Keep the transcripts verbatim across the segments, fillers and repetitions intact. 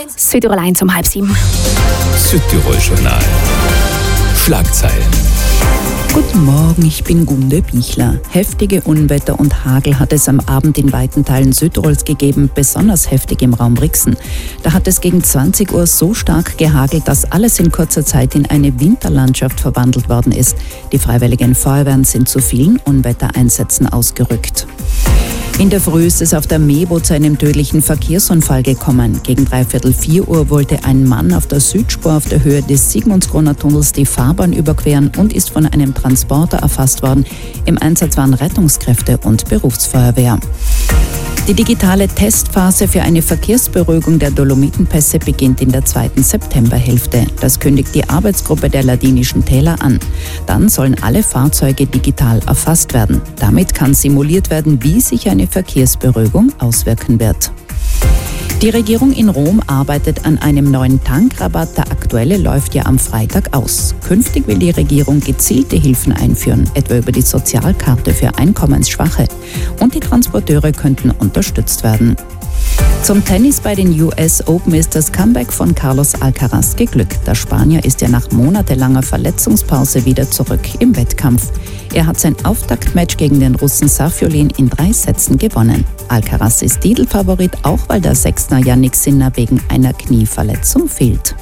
Südtirol eins um halb sieben. Südtirol-Journal. Schlagzeilen. Guten Morgen, ich bin Gunde Bichler. Heftige Unwetter und Hagel hat es am Abend in weiten Teilen Südtirols gegeben, besonders heftig im Raum Brixen. Da hat es gegen zwanzig Uhr so stark gehagelt, dass alles in kurzer Zeit in eine Winterlandschaft verwandelt worden ist. Die Freiwilligen Feuerwehren sind zu vielen Unwettereinsätzen ausgerückt. In der Früh ist es auf der Mebo zu einem tödlichen Verkehrsunfall gekommen. Gegen dreiviertel vier Uhr wollte ein Mann auf der Südspur auf der Höhe des Sigmundskroner Tunnels die Fahrbahn überqueren und ist von einem Transporter erfasst worden. Im Einsatz waren Rettungskräfte und Berufsfeuerwehr. Die digitale Testphase für eine Verkehrsberuhigung der Dolomitenpässe beginnt in der zweiten Septemberhälfte. Das kündigt die Arbeitsgruppe der Ladinischen Täler an. Dann sollen alle Fahrzeuge digital erfasst werden. Damit kann simuliert werden, wie sich eine Verkehrsberuhigung auswirken wird. Die Regierung in Rom arbeitet an einem neuen Tankrabatt. Der aktuelle läuft ja am Freitag aus. Künftig will die Regierung gezielte Hilfen einführen, etwa über die Sozialkarte für Einkommensschwache. Und die Transporteure könnten unterstützt werden. Zum Tennis bei den U S Open ist das Comeback von Carlos Alcaraz geglückt. Der Spanier ist ja nach monatelanger Verletzungspause wieder zurück im Wettkampf. Er hat sein Auftaktmatch gegen den Russen Safiullin in drei Sätzen gewonnen. Alcaraz ist Titelfavorit, auch weil der Sechzner Jannik Sinner wegen einer Knieverletzung fehlt.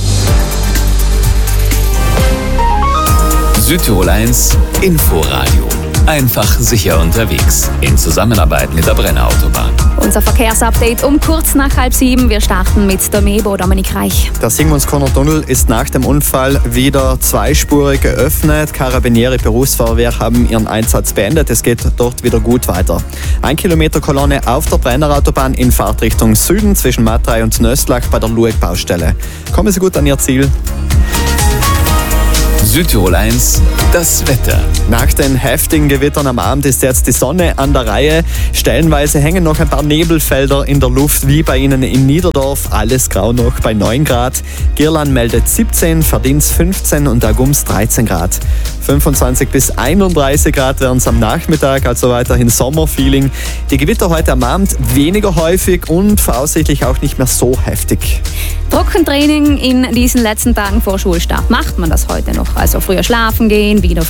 Südtirol eins Inforadio. Einfach sicher unterwegs. In Zusammenarbeit mit der Brenner Autobahn. Unser Verkehrsupdate um kurz nach halb sieben. Wir starten mit der Mebo. Dominik Reich. Der Sigmundskroner Tunnel ist nach dem Unfall wieder zweispurig geöffnet. Karabinieri Berufsfeuerwehr haben ihren Einsatz beendet. Es geht dort wieder gut weiter. Ein Kilometer Kolonne auf der Brenner Autobahn in Fahrtrichtung Süden zwischen Matrei und Nöstlach bei der Lueg-Baustelle. Kommen Sie gut an Ihr Ziel. Südtirol eins, das Wetter. Nach den heftigen Gewittern am Abend ist jetzt die Sonne an der Reihe. Stellenweise hängen noch ein paar Nebelfelder in der Luft, wie bei Ihnen in Niederdorf. Alles grau noch bei neun Grad. Girland meldet siebzehn, Verdins fünfzehn und Agums dreizehn Grad. fünfundzwanzig bis einunddreißig Grad werden es am Nachmittag, also weiterhin Sommerfeeling. Die Gewitter heute am Abend weniger häufig und voraussichtlich auch nicht mehr so heftig. Trockentraining in diesen letzten Tagen vor Schulstart. Macht man das heute noch? Also früher schlafen gehen, wieder